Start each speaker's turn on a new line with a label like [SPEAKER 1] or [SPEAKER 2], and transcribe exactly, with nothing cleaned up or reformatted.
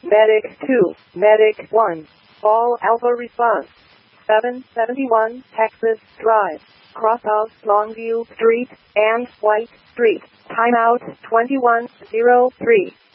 [SPEAKER 1] Medic two, Medic one. All Alpha response. seven seventy-one Texas Drive, Crosshouse Longview Street, and White Street. Timeout twenty-one oh three.